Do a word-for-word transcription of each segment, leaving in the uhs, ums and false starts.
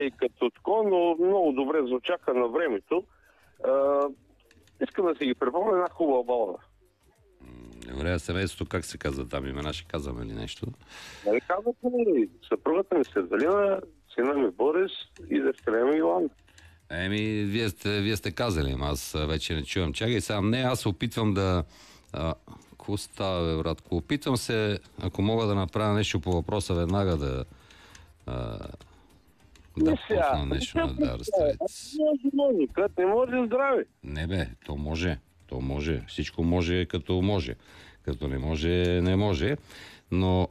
и като тако, но много добре звучаха на времето. А, искам да си ги припомня една хубава балада. Добре, семейството как се казва там? Имена ще казваме ли нещо? Нали казвате ли, съпругата ми Севдалина, сина ми Борис и дъщеря ми Йоанна. Еми, вие сте, вие сте казали, аз вече не чувам. Чакай сега, не, аз се опитвам да... А, какво става, бе, братко? Опитвам се, ако мога да направя нещо по въпроса, веднага да... А, да пусна нещо на Dire Straits. Не може, като не може здраве. Не бе, то може. То може. Всичко може като може. Като не може, не може. Но...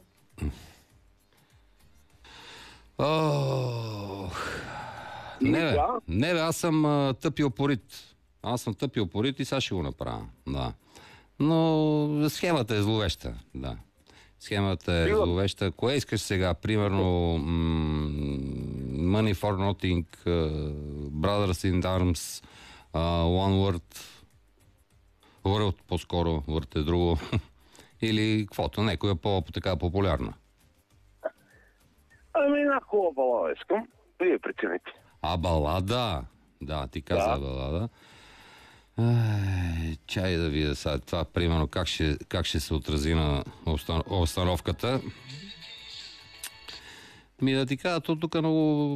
Ох... Не бе, не бе, аз съм а, тъпи опорит. Аз съм тъпи опорит и сега ще го направя. Да. Но схемата е зловеща. Да. Схемата е зловеща. Кое искаш сега? Примерно м- Money for Nothing, uh, Brothers in Arms, uh, One Word, World по-скоро, Word е друго. Или каквото, някоя по-така популярна. Ами една хубава балада искам. Вие прецените. А балада? Да, ти каза да. Балада. Ай, чай да видя сега това, примерно, как ще, как ще се отрази на обстановката. Ми да ти кажа, то тук много...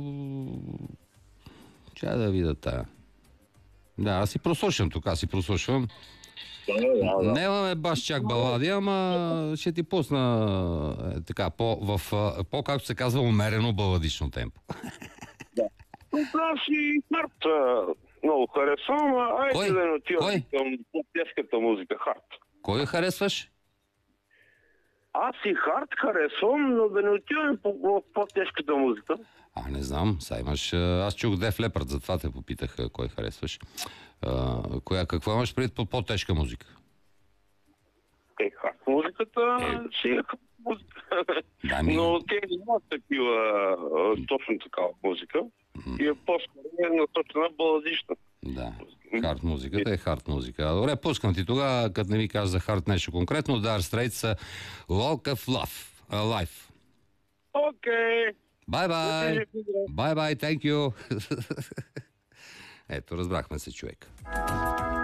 Чай да видя тая. Да, аз си прослушам тук, аз си прослушвам. Да, да, да. Немаме баш чак балади, ама ще ти пусна е, така, по, в, по, както се казва, умерено баладично темпо. Да. Аз и хард много харесвам, а айде Кой? да не отивам Кой? към по-тежката музика, хард. Кой харесваш? Аз и хард харесвам, но да не отивам по, в по-тежката музика. А, не знам, сега имаш... Аз чух Def Leppard, затова те попитах кой харесваш. А, коя, какво имаш пред по по-тежка музика? Е, хард музиката е... си е хард музика. Да, ми... Но те нямат такива точно такава музика. Mm. И е по-скоро насочена баладична. Да, хард музиката е хард музика. Добре, пускам ти тогава, като не ми каза за хард нещо конкретно, Dire Straits, Walk of Love, Alive. Окей. Бай-бай! Бай-бай, thank you! Ето, разбрахме се, човек.